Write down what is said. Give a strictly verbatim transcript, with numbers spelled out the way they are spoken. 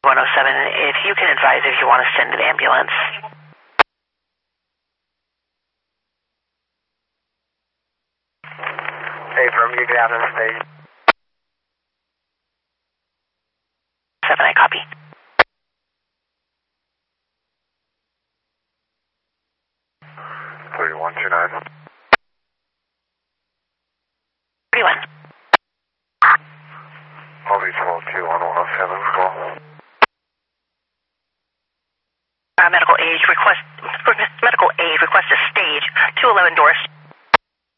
one oh seven, if you can advise if you want to send an ambulance. Hey, from you get out of the stage. seven, I copy. thirty-one two nine. thirty-one. I'll be twelve two one one oh seven, call. Uh, medical aid request, medical aid request a stage, two eleven Doris.